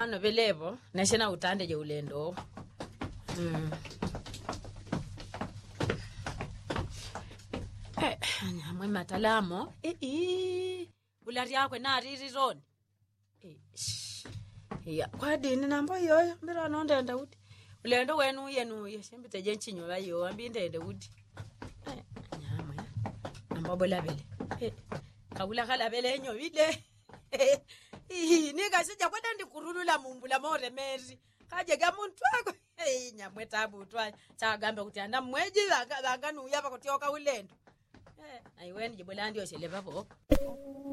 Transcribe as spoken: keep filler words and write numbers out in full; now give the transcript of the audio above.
no belevo nashena utande je ulendo mm eh nyamwe matalamo eh eh ulari yakwe na riri roni eh ya kwadini nambo yoyo mbira nondenda uti ulendo wenu yenu yeshembite je nchinyo bayo ambindende uti eh nyamwe nambo bolabele eh kabula kala bele enyo bile eh nika sija kwenda ndikurulula mumbula more meri kaje ga muntu wako eh nyamwe tabu twa chagambe kuti anda mweji vanga vanga nuya pakutioka ulendo eh ayiweni jibolandi yoshele babo